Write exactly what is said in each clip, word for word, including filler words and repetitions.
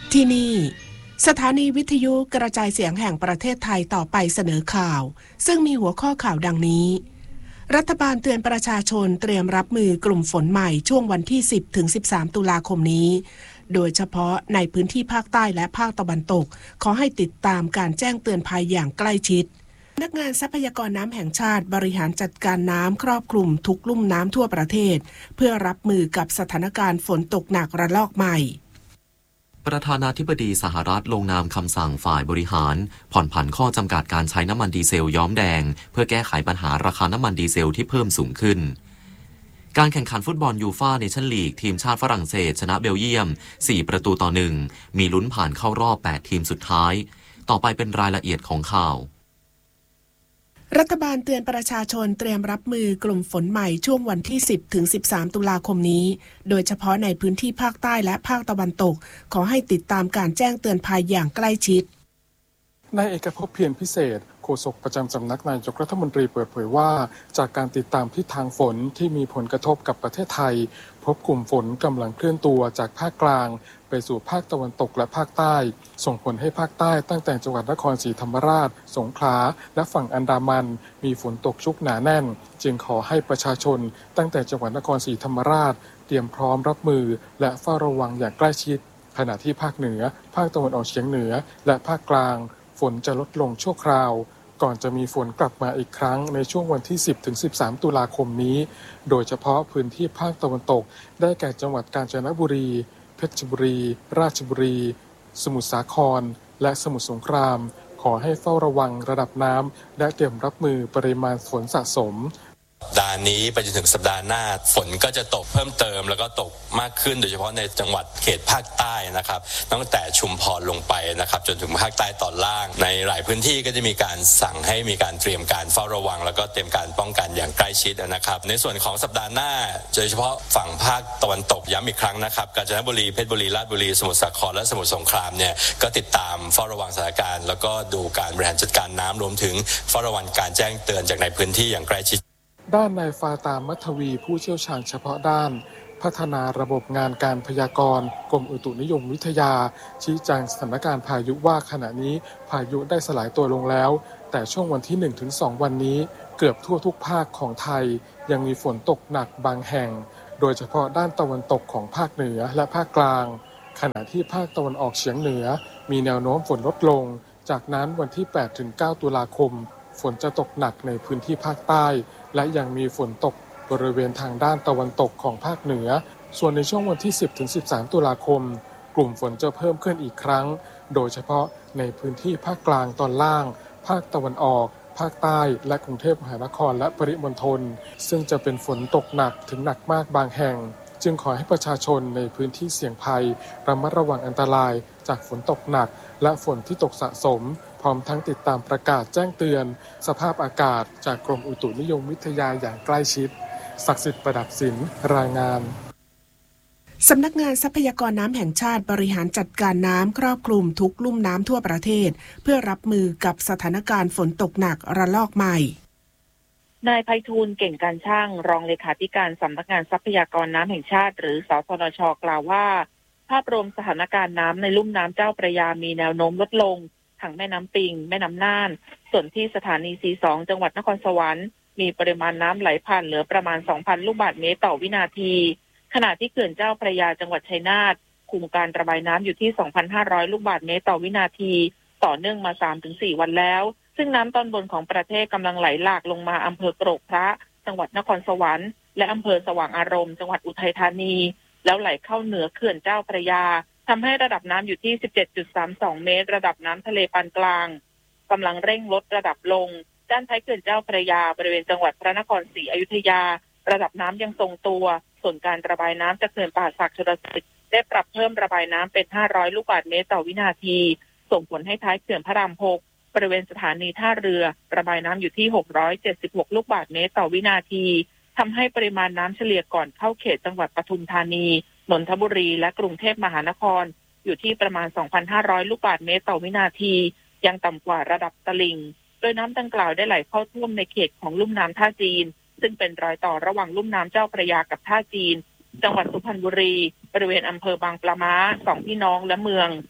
ที่นี่สถานีวิทยุกระจายเสียงแห่งประเทศไทยต่อไปเสนอข่าวซึ่งมีหัวข้อข่าวดังนี้รัฐบาลเตือนประชาชนเตรียมรับมือกลุ่มฝนใหม่ช่วงวันที่สิบถึงสิบสามตุลาคมนี้โดยเฉพาะในพื้นที่ภาคใต้และภาคตะวันตกขอให้ติดตามการแจ้งเตือนภัยอย่างใกล้ชิดสำนักงานทรัพยากรน้ำแห่งชาติบริหารจัดการน้ำครอบคลุมทุกลุ่มน้ำทั่วประเทศเพื่อรับมือกับสถานการณ์ฝนตกหนักระลอกใหม่ประธานาธิบดีสหรัฐลงนามคำสั่งฝ่ายบริหารผ่อนผันข้อจำกัดการใช้น้ำมันดีเซลย้อมแดงเพื่อแก้ไขปัญหาราคาน้ำมันดีเซลที่เพิ่มสูงขึ้นการแข่งขันฟุตบอลยูฟ่าเนชั่นลีกทีมชาติฝรั่งเศสชนะเบลเยียมสี่ประตูต่อหนึ่งมีลุ้นผ่านเข้ารอบแปดทีมสุดท้ายต่อไปเป็นรายละเอียดของข่าวรัฐบาลเตือนประชาชนเตรียมรับมือกลุ่มฝนใหม่ช่วงวันที่สิบถึงสิบสามตุลาคมนี้โดยเฉพาะในพื้นที่ภาคใต้และภาคตะวันตกขอให้ติดตามการแจ้งเตือนภัยอย่างใกล้ชิดนายเอกภพเพียรพิเศษโฆษกประจำสำนักนายกรัฐมนตรีเปิดเผยว่าจากการติดตามทิศทางฝนที่มีผลกระทบกับประเทศไทยพบกลุ่มฝนกำลังเคลื่อนตัวจากภาคกลางไปสู่ภาคตะวันตกและภาคใต้ส่งผลให้ภาคใต้ตั้งแต่จังหวัดนครศรีธรรมราชสงขลาและฝั่งอันดามันมีฝนตกชุกหนาแน่นจึงขอให้ประชาชนตั้งแต่จังหวัดนครศรีธรรมราชเตรียมพร้อมรับมือและเฝ้าระวังอย่างใกล้ชิดขณะที่ภาคเหนือภาคตะวันออกเฉียงเหนือและภาคกลางฝนจะลดลงชั่วคราวก่อนจะมีฝนกลับมาอีกครั้งในช่วงวันที่สิบถึงสิบสามตุลาคมนี้โดยเฉพาะพื้นที่ภาคตะวันตกได้แก่จังหวัดกาญจนบุรีเพชรบุรีราชบุรีสมุทรสาครและสมุทรสงครามขอให้เฝ้าระวังระดับน้ำและเตรียมรับมือปริมาณฝนสะสมสัปดาห์นี้ไปจนถึงสัปดาห์หน้าฝนก็จะตกเพิ่มเติมแล้วก็ตกมากขึ้นโดยเฉพาะในจังหวัดเขตภาคใต้นะครับตั้งแต่ชุมพรลงไปนะครับจนถึงภาคใต้ตอนล่างในหลายพื้นที่ก็จะมีการสั่งให้มีการเตรียมการเฝ้าระวังแล้วก็เตรียมการป้องกันอย่างใกล้ชิดนะครับในส่วนของสัปดาห์หน้าโดยเฉพาะฝั่งภาคตะวันตกย้ำอีกครั้งนะครับกาญจนบุรีเพชรบุรีราชบุรีสมุทรสาครและสมุทรสงครามเนี่ยก็ติดตามเฝ้าระวังสถานการณ์แล้วก็ดูการบริหารจัดการน้ำรวมถึงเฝ้าระวังการแจ้งเตือนจากในพื้นที่อย่างใกล้ชิดด้านนายฟาตามมัทวีผู้เชี่ยวชาญเฉพาะด้านพัฒนาระบบงานการพยากรณ์กรมอุตุนิยมวิทยาชี้แจงสถานการณ์พายุว่าขณะนี้พายุได้สลายตัวลงแล้วแต่ช่วงวันที่ หนึ่งถึงสอง วันนี้เกือบทั่วทุกภาคของไทยยังมีฝนตกหนักบางแห่งโดยเฉพาะด้านตะวันตกของภาคเหนือและภาคกลางขณะที่ภาคตะวันออกเฉียงเหนือมีแนวโน้มฝนลดลงจากนั้นวันที่ แปดถึงเก้า ตุลาคมฝนจะตกหนักในพื้นที่ภาคใต้และยังมีฝนตกบริเวณทางด้านตะวันตกของภาคเหนือส่วนในช่วงวันที่ สิบถึงสิบสาม ตุลาคมกลุ่มฝนจะเพิ่มขึ้นอีกครั้งโดยเฉพาะในพื้นที่ภาคกลางตอนล่างภาคตะวันออกภาคใต้และกรุงเทพมหานครและปริมณฑลซึ่งจะเป็นฝนตกหนักถึงหนักมากบางแห่งจึงขอให้ประชาชนในพื้นที่เสี่ยงภัยระมัดระวังอันตรายจากฝนตกหนักและฝนที่ตกสะสมพร้อมทั้งติดตามประกาศแจ้งเตือนสภาพอากาศจากกรมอุตุนิยมวิทยาอย่างใกล้ชิดศักดิ์สิทธิ์ประดับศิลป์รายงานสำนักงานทรัพยากรน้ำแห่งชาติบริหารจัดการน้ำครอบคลุมทุกลุ่มน้ำทั่วประเทศเพื่อรับมือกับสถานการณ์ฝนตกหนักระลอกใหม่นายไพฑูรย์เก่งการช่างรองเลขาธิการสำนักงานทรัพยากรน้ำแห่งชาติหรือสทนช.กล่าวว่าภาพรวมสถานการณ์น้ำในลุ่มน้ำเจ้าพระยามีแนวโน้มลดลงทั้งแม่น้ำปิงแม่น้ำน่านส่วนที่สถานี ซี สอง จังหวัดนครสวรรค์มีปริมาณน้ำไหลผ่านเหลือประมาณ สองพัน ลูกบาศก์เมตรต่อวินาทีขณะที่เขื่อนเจ้าพระยาจังหวัดชัยนาทคุมการระบายน้ำอยู่ที่ สองพันห้าร้อย ลูกบาศก์เมตรต่อวินาทีต่อเนื่องมา สามถึงสี่ วันแล้วซึ่งน้ำตอนบนของประเทศกำลังไหลหลากลงมาอำเภอโกรกพระจังหวัดนครสวรรค์และอำเภอสว่างอารมณ์จังหวัดอุทัยธานีแล้วไหลเข้าเหนือเขื่อนเจ้าพระยาทำให้ระดับน้ำอยู่ที่ สิบเจ็ดจุดสามสอง เมตรระดับน้ำทะเลปานกลางกำลังเร่งลดระดับลงด้านท้ายเขื่อนเจ้าพระยาบริเวณจังหวัดพระนครศรีอยุธยาระดับน้ำยังทรงตัวส่วนการระบายน้ำจากเขื่อนป่าสักชลสิทธิ์ได้ปรับเพิ่มระบายน้ำเป็นห้าร้อยลูกบาศก์เมตรต่อวินาทีส่งผลให้ท้ายเขื่อนพระรามหกบริเวณสถานีท่าเรือระบายน้ำอยู่ที่หกร้อยเจ็ดสิบหกลูกบาศก์เมตรต่อวินาทีทำให้ปริมาณน้ำเฉลี่ยก่อนเข้าเขตจังหวัดปทุมธานีนนทบุรีและกรุงเทพมหานครอยู่ที่ประมาณ สองพันห้าร้อย ลูกบาศก์เมตรต่อวินาทียังต่ำกว่าระดับตลิ่งโดยน้ำดังกล่าวได้ไหลเข้าท่วมในเขตของลุ่มน้ำท่าจีนซึ่งเป็นรอยต่อระหว่างลุ่มน้ำเจ้าพระยากับท่าจีนจังหวัดสุพรรณบุรีบริเวณอำเภอบางปะม้าสองพี่น้องและเมือง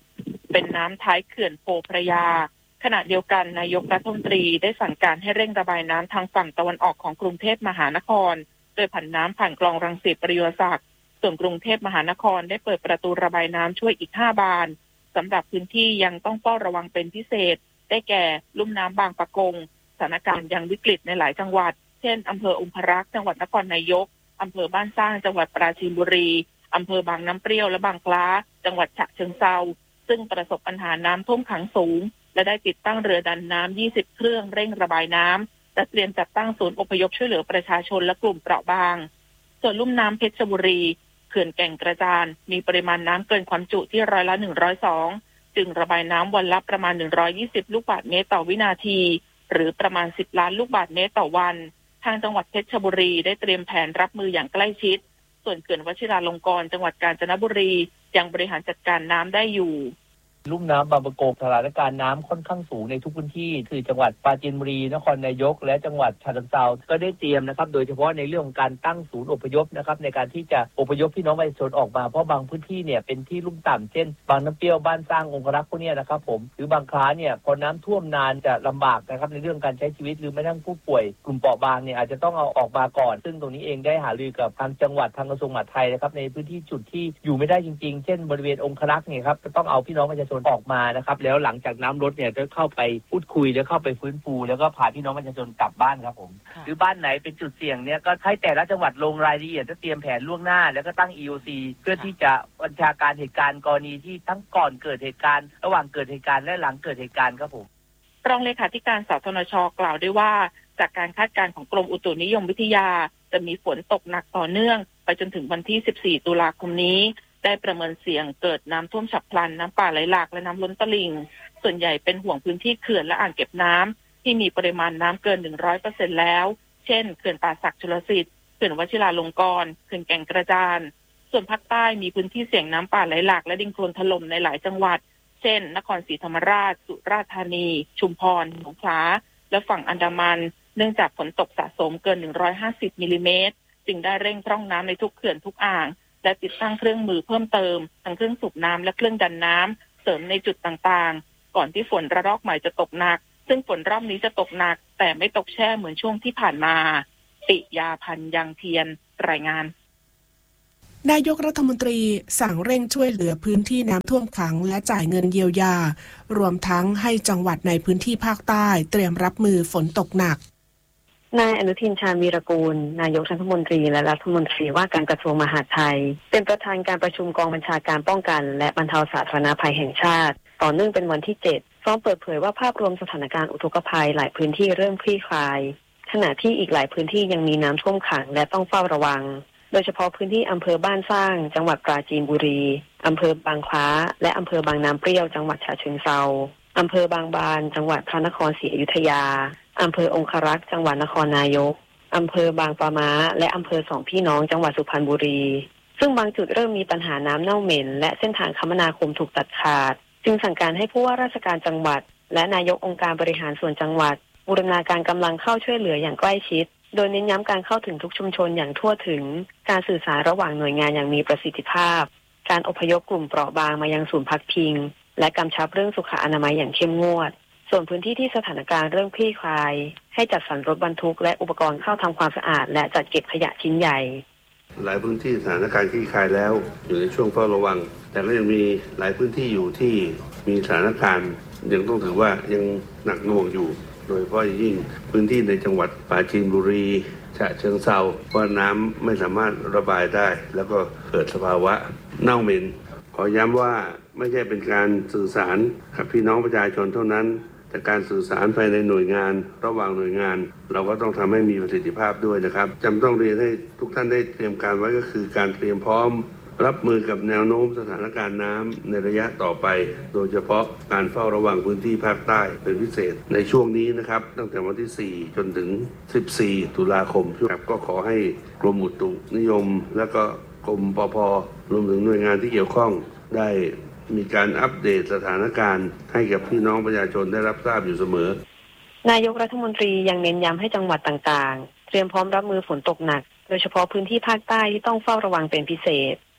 เป็นน้ำท้ายเขื่อนโพพระยาขณะเดียวกันนายกรัฐมนตรีได้สั่งการให้เร่งระบายน้ำทางฝั่งตะวันออกของกรุงเทพมหานครโดยผันน้ำผ่านคลองรังสิตประโยชน์ศักดิ์ส่วนกรุงเทพมหานครได้เปิดประตูระบายน้ำช่วยอีกห้าบานสำหรับพื้นที่ยังต้องเฝ้าระวังเป็นพิเศษได้แก่ลุ่มน้ำบางปะกงสถานการณ์ยังวิกฤตในหลายจังหวัดเช่นอำเภอองครักษ์จังหวัดนครนายกอำเภอบ้านสร้างจังหวัดปราจีนบุรีอำเภอบางน้ำเปรี้ยวและบางคล้าจังหวัดฉะเชิงเทราซึ่งประสบปัญหาน้ำท่วมขังสูงและได้ติดตั้งเรือดันน้ำยี่สิบเครื่องเร่งระบายน้ำและเตรียมจัดตั้งศูนย์อพยพช่วยเหลือประชาชนและกลุ่มเปราะบางส่วนลุ่มน้ำเพชรบุรีเขื่อนแก่งกระจานมีปริมาณน้ำเกินความจุที่ร้อยละหนึ่งร้อยสองจึงระบายน้ำวันละประมาณหนึ่งร้อยยี่สิบลูกบาศก์เมตรต่อวินาทีหรือประมาณสิบล้านลูกบาศก์เมตรต่อวันทางจังหวัดเพชรบุรีได้เตรียมแผนรับมืออย่างใกล้ชิดส่วนเขื่อนวชิราลงกรณ์จังหวัดกาญจนบุรียังบริหารจัดการน้ำได้อยู่ลุ่มน้ำบางปะกงสถานการณ์น้ำค่อนข้างสูงในทุกพื้นที่คือจังหวัดปราจีนบุรีนครนายกและจังหวัดฉะเชิงเทราก็ได้เตรียมนะครับโดยเฉพาะในเรื่องของการตั้งศูนย์อพยพนะครับในการที่จะอพยพพี่น้องประชาชนออกมาเพราะบางพื้นที่เนี่ยเป็นที่ลุ่มต่ำเช่นบางน้ำเปรี้ยวบ้านสร้างองครักษ์พวกนี้นะครับผมหรือบางครั้งเนี่ยพอน้ำท่วมนานจะลำบากนะครับในเรื่องการใช้ชีวิตหรือแม้กระทั่งผู้ป่วยกลุ่มเปราะบางเนี่ยอาจจะต้องเอาออกมาก่อนซึ่งตรงนี้เองได้หารือกับทางจังหวัดทางกระทรวงมหาดไทยนะครับในพื้นที่จุดที่อยู่ไม่ได้จริงๆเช่นบริเวณองครักษ์เนี่ยครับจะต้องเอาพี่น้องประชาชนออกมานะครับแล้วหลังจากน้ำลดเนี่ยจะเข้าไปพูดคุยแล้วเข้าไปฟื้นฟูแล้วก็พาพี่น้องประชาชนกลับบ้านครับผมหรือบ้านไหนเป็นจุดเสี่ยงเนี่ยก็ให้แต่ละจังหวัดลงรายละเอียดจะเตรียมแผนล่วงหน้าแล้วก็ตั้ง อี โอ ซี เพื่อที่จะบัญชาการเหตุการณ์กรณีที่ทั้งก่อนเกิดเหตุการณ์ระหว่างเกิดเหตุการณ์และหลังเกิดเหตุการณ์ครับผมรองเลขาธิการสทนช.กล่าวด้วยว่าจากการคาดการณ์ของกรมอุตุนิยมวิทยาจะมีฝนตกหนักต่อเนื่องไปจนถึงวันที่สิบสี่ตุลาคมนี้ได้ประเมินเสี่ยงเกิดน้ำท่วมฉับพลันน้ำป่าไหลหลากและน้ำล้นตลิ่งส่วนใหญ่เป็นห่วงพื้นที่เขื่อนและอ่างเก็บน้ำที่มีปริมาณน้ำเกิน หนึ่งร้อยเปอร์เซ็นต์ แล้วเช่นเขื่อนป่าสักชลสิทธิ์เขื่อนวชิราลงกรณ์เขื่อนแก่งกระจานส่วนภาคใต้มีพื้นที่เสี่ยงน้ำป่าไหลหลากและดินโคลนถล่มในหลายจังหวัดเช่นนครศรีธรรมราชสุราษฎร์ธานีชุมพรสงขลาและฝั่งอันดามันเนื่องจากฝนตกสะสมเกินหนึ่งร้อยห้าสิบมิลลิเมตรจึงได้เร่งพร่องน้ำในทุกเขื่อนทุกอ่างและติดตั้งเครื่องมือเพิ่มเติมทั้งเครื่องสูบน้ำและเครื่องดันน้ำเสริมในจุดต่างๆก่อนที่ฝนระลอกใหม่จะตกหนักซึ่งฝนรอบนี้จะตกหนักแต่ไม่ตกแช่เหมือนช่วงที่ผ่านมาปิยาพันธ์ยังเทียนรายงานนายกรัฐมนตรีสั่งเร่งช่วยเหลือพื้นที่น้ำท่วมขังและจ่ายเงินเยียวยารวมทั้งให้จังหวัดในพื้นที่ภาคใต้เตรียมรับมือฝนตกหนักนายอนุทินชาญวีรกูลนายกรัฐมนตรีและรัฐมนตรีว่าการกระทรวงมหาดไทยเป็นประธานการประชุมกองบัญชาการป้องกันและบรรเทาสาธารณภัยแห่งชาติต่อเนื่องเป็นวันที่เจ็ดพร้อมเปิดเผยว่าภาพรวมสถานการณ์อุทกภัยหลายพื้นที่เริ่มคลี่คลายขณะที่อีกหลายพื้นที่ยังมีน้ำท่วมขังและต้องเฝ้าระวังโดยเฉพาะพื้นที่อำเภอบ้านสร้างจังหวัดปราจีนบุรีอำเภอบางคล้าและอำเภอบางน้ำเปรี้ยวจังหวัดฉะเชิงเทราอำเภอบางบานจังหวัดพระนครศรีอยุธยาอำเภอองครักษ์จังหวัดนครนายกอำเภอบางปะม้าและอำเภอสองพี่น้องจังหวัดสุพรรณบุรีซึ่งบางจุดเริ่มมีปัญหาน้ำเน่าเหม็นและเส้นทางคมนาคมถูกตัดขาดจึงสั่งการให้ผู้ว่าราชการจังหวัดและนายกองค์การบริหารส่วนจังหวัดบูรณาการกำลังเข้าช่วยเหลืออย่างใกล้ชิดโดยเน้นย้ำการเข้าถึงทุกชุมชนอย่างทั่วถึงการสื่อสารระหว่างหน่วยงานอย่างมีประสิทธิภาพการอพยพกลุ่มเปราะบางมายังศูนย์พักพิงและกำชับเรื่องสุขอนามัยอย่างเข้มงวดส่วนพื้นที่ที่สถานการณ์เริ่มคลี่คลายให้จัดสรรรถบรรทุกและอุปกรณ์เข้าทำความสะอาดและจัดเก็บขยะชิ้นใหญ่หลายพื้นที่สถานการณ์คลี่คลายแล้วอยู่ในช่วงเฝ้าระวังแต่ก็ยังมีหลายพื้นที่อยู่ที่มีสถานการณ์ยังต้องถือว่ายังหนักหน่วงอยู่โดยเฉพาะยิ่งพื้นที่ในจังหวัดปราจีนบุรีฉะเชิงเทราเพราะน้ำไม่สามารถระบายได้แล้วก็เกิดสภาวะเน่าเหม็นขอย้ำว่าไม่ใช่เป็นการสื่อสารกับพี่น้องประชาชนเท่านั้นแต่การสื่อสารภายในหน่วยงานระหว่างหน่วยงานเราก็ต้องทำให้มีประสิทธิภาพด้วยนะครับจำต้องเรียนให้ทุกท่านได้เตรียมการไว้ก็คือการเตรียมพร้อมรับมือกับแนวโน้มสถานการณ์น้ำในระยะต่อไปโดยเฉพาะการเฝ้าระวังพื้นที่ภาคใต้เป็นพิเศษในช่วงนี้นะครับตั้งแต่วันที่สี่จนถึงสิบสี่ตุลาคมครับก็ขอให้กรมอุตุนิยมและก็กรมปภ.รวมถึงหน่วยงานที่เกี่ยวข้องได้มีการอัปเดตสถานการณ์ให้กับพี่น้องประชาชนได้รับทราบอยู่เสมอนายกรัฐมนตรียังเน้นย้ำให้จังหวัดต่างๆเตรียมพร้อมรับมือฝนตกหนักโดยเฉพาะพื้นที่ภาคใต้ที่ต้องเฝ้าระวังเป็นพิเศษ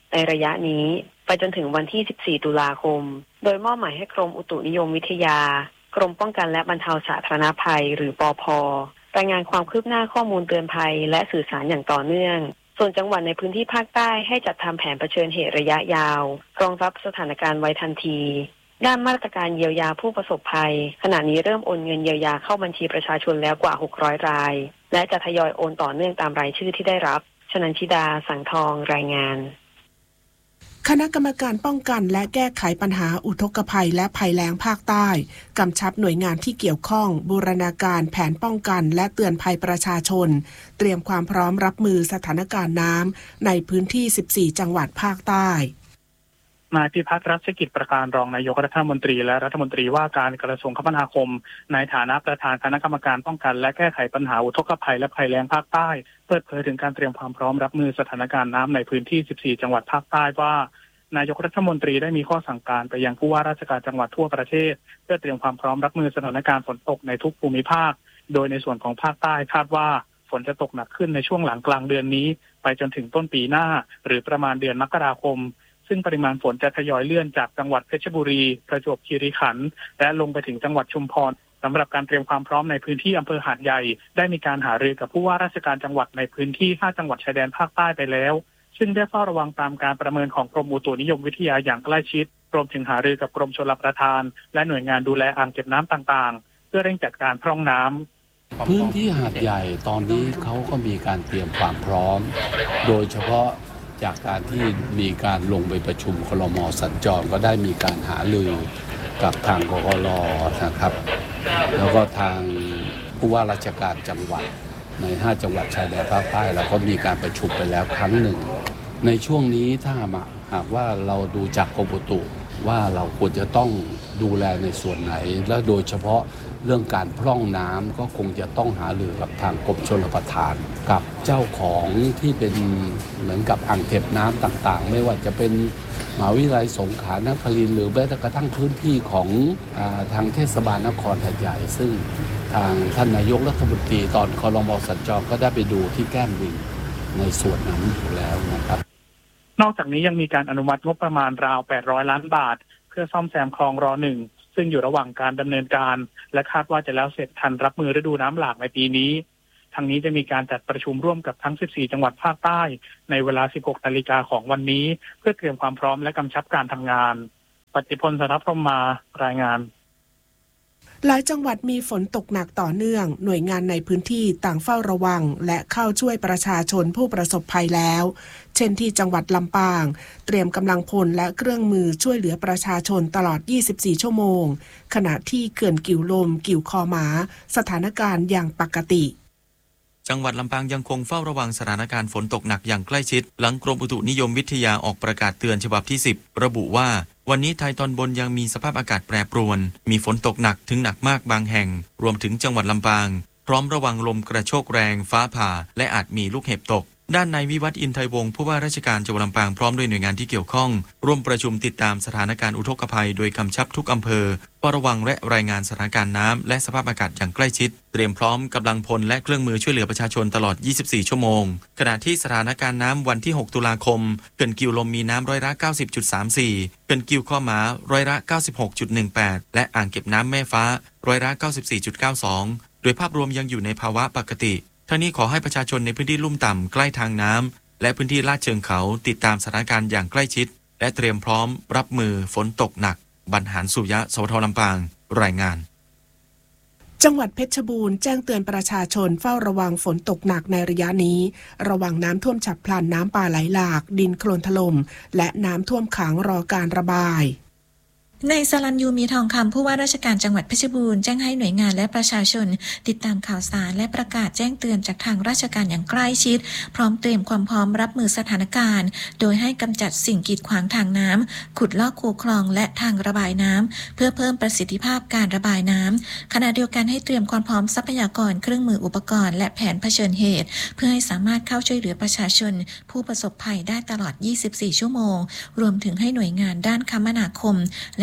ในระยะนี้ไปจนถึงวันที่สิบสี่ตุลาคมโดยมอบหมายให้กรมอุตุนิยมวิทยากรมป้องกันและบรรเทาสาธารณภัยหรือปภ.รายงานความคืบหน้าข้อมูลเตือนภัยและสื่อสารอย่างต่อเนื่องส่วนจังหวัดในพื้นที่ภาคใต้ให้จัดทำแผนเผชิญเหตุระยะยาวรองรับสถานการณ์ไว้ทันทีด้านมาตรการเยียวยาผู้ประสบภัยขณะนี้เริ่มโอนเงินเยียวยาเข้าบัญชีประชาชนแล้วกว่าหกร้อยรายและจะทยอยโอนต่อเนื่องตามรายชื่อที่ได้รับชนันชิดาสังทองรายงานคณะกรรมการป้องกันและแก้ไขปัญหาอุทกภัยและภัยแล้งภาคใต้กำชับหน่วยงานที่เกี่ยวข้องบูรณาการแผนป้องกันและเตือนภัยประชาชนเตรียมความพร้อมรับมือสถานการณ์น้ำในพื้นที่สิบสี่จังหวัดภาคใต้นายพิพัฒน์รัชกิจประการรองนายกรัฐมนตรีและรัฐมนตรีว่าการกระทรวงคมนาคมในฐานะประธานคณะกรรมการป้องกันและแก้ไขปัญหาอุทกภัยและภัยแล้งภาคใต้เปิดเผยถึงการเตรียมความพร้อมรับมือสถานการณ์น้ำในพื้นที่สิบสี่จังหวัดภาคใต้ว่านายกรัฐมนตรีได้มีข้อสั่งการไปยังผู้ว่าราชการจังหวัดทั่วประเทศเพื่อเตรียมความพร้อมรับมือสถานการณ์ฝนตกในทุกภูมิภาคโดยในส่วนของภาคใต้คาดว่าฝนจะตกหนักขึ้นในช่วงหลังกลางเดือนนี้ไปจนถึงต้นปีหน้าหรือประมาณเดือนมกราคมซึ่งปริมาณฝนจะทยอยเลื่อนจากจังหวัดเพชรบุรีประจวบคีรีขันธ์และลงไปถึงจังหวัดชุมพรสำหรับการเตรียมความพร้อมในพื้นที่อำเภอหาดใหญ่ได้มีการหารือกับผู้ว่าราชการจังหวัดในพื้นที่ห้าจังหวัดชายแดนภาคใต้ไปแล้วซึ่งได้เฝ้าระวังตามการประเมินของกรมอุตุนิยมวิทยาอย่างใกล้ชิดรวมถึงหารือกับกรมชลประทานและหน่วยงานดูแลอ่างเก็บน้ำต่างๆเพื่อเร่งจัดการพร่องน้ำพื้นที่หาดใหญ่ตอนนี้เขาก็มีการเตรียมความพร้อมโดยเฉพาะจากการที่มีการลงไปประชุมครม.สัญจรก็ได้มีการหารือกับทางกกร.นะครับแล้วก็ทางผู้ว่าราชการจังหวัดในห้าจังหวัดชายแดนภาคใต้เราก็มีการประชุมไปแล้วครั้งหนึ่งในช่วงนี้ถ้าหากว่าเราดูจากกรมอุตุว่าเราควรจะต้องดูแลในส่วนไหนและโดยเฉพาะเรื่องการพร่องน้ำก็คงจะต้องหารือกับทางกรมชลประทานกับเจ้าของที่เป็นเหมือนกับอ่างเก็บน้ำต่างๆไม่ว่าจะเป็นมหาวิทยาลัยสงขลานครินทร์หรือแม้กระทั่งพื้นที่ของอ่าทางเทศบาลนครหาดใหญ่ซึ่งทางท่านนายกรัฐมนตรีตอนครม.สัญจรก็ได้ไปดูที่แก้มลิงในส่วนนั้นอยู่แล้วนะครับนอกจากนี้ยังมีการอนุมัติงบประมาณราวแปดร้อยล้านบาทเพื่อซ่อมแซมคลองรอหนึ่งซึ่งอยู่ระหว่างการดำเนินการและคาดว่าจะแล้วเสร็จทันรับมือฤดูน้ำหลากในปีนี้ทั้งนี้จะมีการจัดประชุมร่วมกับทั้งสิบสี่จังหวัดภาคใต้ในเวลา สิบหกนาฬิกาของวันนี้เพื่อเตรียมความพร้อมและกำชับการทำงานปฏิพล สนพรหมมารายงานหลายจังหวัดมีฝนตกหนักต่อเนื่องหน่วยงานในพื้นที่ต่างเฝ้าระวังและเข้าช่วยประชาชนผู้ประสบภัยแล้วเช่นที่จังหวัดลำปางเตรียมกำลังพลและเครื่องมือช่วยเหลือประชาชนตลอดยี่สิบสี่ชั่วโมงขณะที่เขื่อนกิ่วลมกิ่วคอหมาสถานการณ์อย่างปกติจังหวัดลำปางยังคงเฝ้าระวังสถานการณ์ฝนตกหนักอย่างใกล้ชิดหลังกรมอุตุนิยมวิทยาออกประกาศเตือนฉบับที่สิบระบุว่าวันนี้ไทยตอนบนยังมีสภาพอากาศแปรปรวนมีฝนตกหนักถึงหนักมากบางแห่งรวมถึงจังหวัดลำปางพร้อมระวังลมกระโชกแรงฟ้าผ่าและอาจมีลูกเห็บตกด้านนายวิวัฒน์อินไทยวงศ์ผู้ว่าราชการจังหวัดลำปางพร้อมด้วยหน่วยงานที่เกี่ยวข้องร่วมประชุมติดตามสถานการณ์อุทกภัยโดยกำชับทุกอำเภอเฝ้าระวังและรายงานสถานการณ์น้ำและสภาพอากาศอย่างใกล้ชิดเตรียมพร้อมกำลังพลและเครื่องมือช่วยเหลือประชาชนตลอดยี่สิบสี่ชั่วโมงขณะที่สถานการณ์น้ำวันที่หกตุลาคมเขื่อนกิ่วลมมีน้ำร้อยละ เก้าสิบจุดสามสี่ เขื่อนกิ่วข้อหมาร้อยละ เก้าสิบหกจุดหนึ่งแปด และอ่างเก็บน้ำแม่ฟ้าร้อยละ เก้าสิบสี่จุดเก้าสอง โดยภาพรวมยังอยู่ในภาวะปกติทั้งนี้ขอให้ประชาชนในพื้นที่ลุ่มต่ำใกล้ทางน้ำและพื้นที่ลาดเชิงเขาติดตามสถานการณ์อย่างใกล้ชิดและเตรียมพร้อมรับมือฝนตกหนักบรรหารสุริยะ สวท ลำปางรายงานจังหวัดเพชรบูรณ์แจ้งเตือนประชาชนเฝ้าระวังฝนตกหนักในระยะนี้ระวังน้ำท่วมฉับพลันน้ำป่าไหลหลากดินโคลนถล่มและน้ำท่วมขังรอการระบายนายสรัญยูมีทองคำผู้ว่าราชการจังหวัดเพชรบูรณ์แจ้งให้หน่วยงานและประชาชนติดตามข่าวสารและประกาศแจ้งเตือนจากทางราชการอย่างใกล้ชิดพร้อมเตรียมความพร้อมรับมือสถานการณ์โดยให้กำจัดสิ่งกีดขวางทางน้ำขุดลอกคูคลองและทางระบายน้ำเพื่อเพิ่มประสิทธิภาพการระบายน้ำขณะเดียวกันให้เตรียมความพร้อมทรัพยากรเครื่องมืออุปกรณ์และแผนเผชิญเหตุเพื่อให้สามารถเข้าช่วยเหลือประชาชนผู้ประสบภัยได้ตลอดยี่สิบสี่ชั่วโมงรวมถึงให้หน่วยงานด้านคมนาคมและ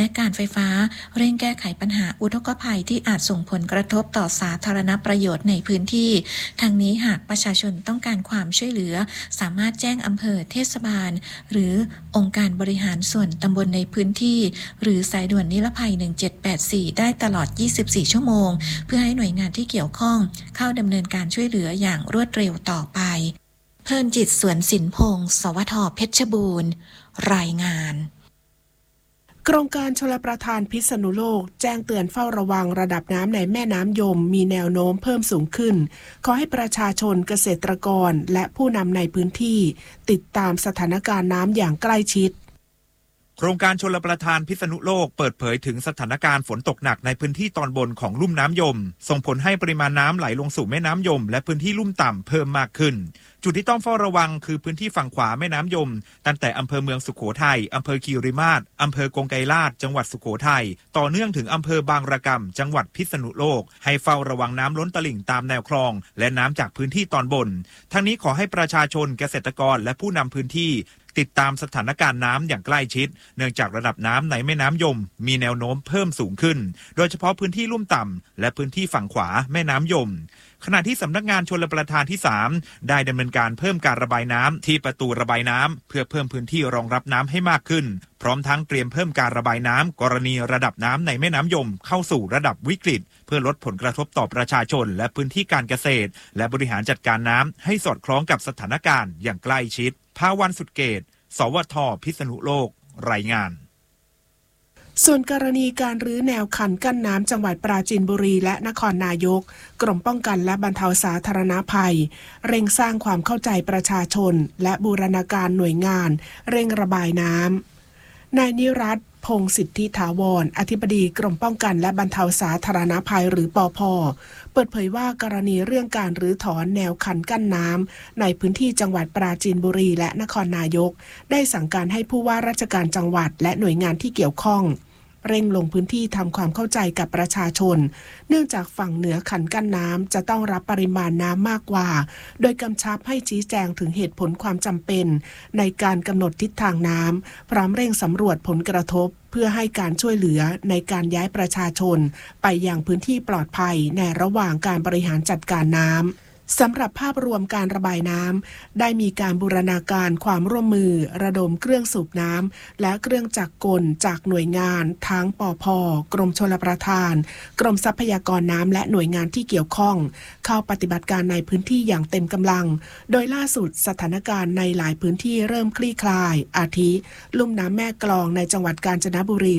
การไฟฟ้าเร่งแก้ไขปัญหาอุทกภัยที่อาจส่งผลกระทบต่อสาธารณประโยชน์ในพื้นที่ทั้งนี้หากประชาชนต้องการความช่วยเหลือสามารถแจ้งอำเภอเทศบาลหรือองค์การบริหารส่วนตำบลในพื้นที่หรือสายด่วนนิรภัยหนึ่งเจ็ดแปดสี่ได้ตลอดยี่สิบสี่ชั่วโมงเพื่อให้หน่วยงานที่เกี่ยวข้องเข้าดำเนินการช่วยเหลืออย่างรวดเร็วต่อไปเพลินจิตสวนสินพงศ์สวทเพชรบูรณ์รายงานโครงการชลประทานพิษณุโลกแจ้งเตือนเฝ้าระวังระดับน้ำในแม่น้ำยมมีแนวโน้มเพิ่มสูงขึ้นขอให้ประชาชนเกษตรกรและผู้นำในพื้นที่ติดตามสถานการณ์น้ำอย่างใกล้ชิดโครงการชลประทานพิษณุโลกเปิดเผยถึงสถานการณ์ฝนตกหนักในพื้นที่ตอนบนของลุ่มน้ำยมส่งผลให้ปริมาณน้ำไหลลงสู่แม่น้ำยมและพื้นที่ลุ่มต่ำเพิ่มมากขึ้นจุดที่ต้องเฝ้าระวังคือพื้นที่ฝั่งขวาแม่น้ำยมตั้งแต่อำเภอเมืองสุโขทัยอำเภอคีรีมาศอำเภอกงไกรลาดจังหวัดสุโขทัยต่อเนื่องถึงอำเภอบางระกำจังหวัดพิษณุโลกให้เฝ้าระวังน้ำล้นตลิ่งตามแนวคลองและน้ำจากพื้นที่ตอนบนทั้งนี้ขอให้ประชาชนเกษตรกรและผู้นำพื้นที่ติดตามสถานการณ์น้ำอย่างใกล้ชิดเนื่องจากระดับน้ำในแม่น้ำยมมีแนวโน้มเพิ่มสูงขึ้นโดยเฉพาะพื้นที่ลุ่มต่ำและพื้นที่ฝั่งขวาแม่น้ำยมขณะที่สำนักงานชลประทานที่สามได้ดำเนินการเพิ่มการระบายน้ำที่ประตูระบายน้ำเพื่อเพิ่มพื้นที่รองรับน้ำให้มากขึ้นพร้อมทั้งเตรียมเพิ่มการระบายน้ำกรณีระดับน้ำในแม่น้ำยมเข้าสู่ระดับวิกฤตเพื่อลดผลกระทบต่อประชาชนและพื้นที่การเกษตรและบริหารจัดการน้ำให้สอดคล้องกับสถานการณ์อย่างใกล้ชิดภาวันสุดเกตสวทพิษณุโลกรายงานส่วนกรณีการรื้อแนวคันกั้นน้ำจังหวัดปราจีนบุรีและนครนายกกรมป้องกันและบรรเทาสาธารณภัยเร่งสร้างความเข้าใจประชาชนและบูรณาการหน่วยงานเร่งระบายน้ำนายนิรัตน์พงษ์สิทธิถาวรอธิบดีกรมป้องกันและบรรเทาสาธารณภัยหรือปภ.เปิดเผยว่ากรณีเรื่องการรื้อถอนแนวคันกั้นน้ำในพื้นที่จังหวัดปราจีนบุรีและนครนายกได้สั่งการให้ผู้ว่าราชการจังหวัดและหน่วยงานที่เกี่ยวข้องเร่งลงพื้นที่ทำความเข้าใจกับประชาชนเนื่องจากฝั่งเหนือคันกั้นน้ำจะต้องรับปริมาณน้ำมากกว่าโดยกำชับให้ชี้แจงถึงเหตุผลความจำเป็นในการกำหนดทิศทางน้ำพร้อมเร่งสำรวจผลกระทบเพื่อให้การช่วยเหลือในการย้ายประชาชนไปยังพื้นที่ปลอดภัยในระหว่างการบริหารจัดการน้ำสำหรับภาพรวมการระบายน้ำได้มีการบูรณาการความร่วมมือระดมเครื่องสูบน้ำและเครื่องจักรกลจากหน่วยงานทั้งปภ.กรมชลประทานกรมทรัพยากรน้ำและหน่วยงานที่เกี่ยวข้องเข้าปฏิบัติการในพื้นที่อย่างเต็มกำลังโดยล่าสุดสถานการณ์ในหลายพื้นที่เริ่มคลี่คลายอาทิลุ่มน้ำแม่กลองในจังหวัดกาญจนบุรี